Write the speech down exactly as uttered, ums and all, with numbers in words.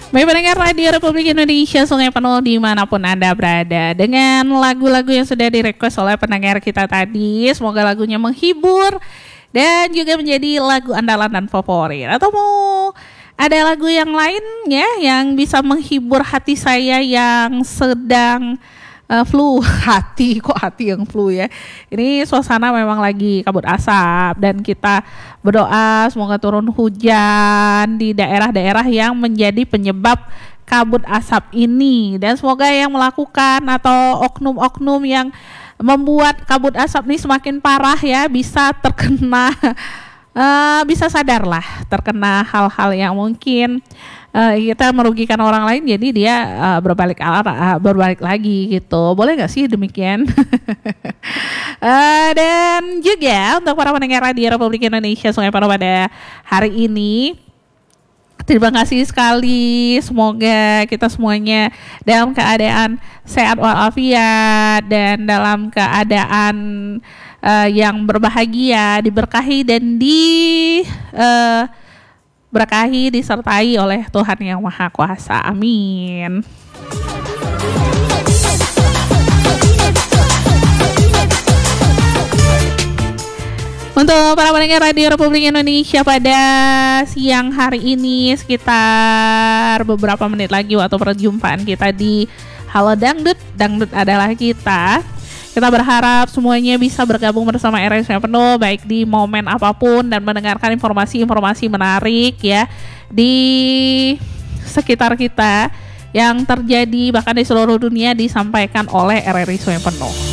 Baik pendengar Radio Republik Indonesia, Sungai Penuh dimanapun Anda berada, dengan lagu-lagu yang sudah direquest oleh pendengar kita tadi, semoga lagunya menghibur dan juga menjadi lagu andalan dan favorit. Atau mau ada lagu yang lainnya yang bisa menghibur hati saya yang sedang Uh, flu hati kok hati yang flu ya. Ini suasana memang lagi kabut asap dan kita berdoa semoga turun hujan di daerah-daerah yang menjadi penyebab kabut asap ini, dan semoga yang melakukan atau oknum-oknum yang membuat kabut asap ini semakin parah ya bisa terkena uh, bisa sadar lah terkena hal-hal yang mungkin Uh, kita merugikan orang lain, jadi dia uh, berbalik arah, uh, berbalik lagi gitu. Boleh nggak sih demikian? uh, dan juga untuk para pendengar Radio Republik Indonesia Sungai Penuh pada hari ini, terima kasih sekali. Semoga kita semuanya dalam keadaan sehat walafiat dan dalam keadaan uh, yang berbahagia, diberkahi dan di uh, berkahi disertai oleh Tuhan Yang Maha Kuasa. Amin. Untuk para pendengar Radio Republik Indonesia pada siang hari ini, sekitar beberapa menit lagi waktu perjumpaan kita di Halo Dangdut. Dangdut adalah kita. Kita berharap semuanya bisa bergabung bersama R R I Sungai Penuh baik di momen apapun dan mendengarkan informasi-informasi menarik ya di sekitar kita yang terjadi bahkan di seluruh dunia disampaikan oleh R R I Sungai Penuh.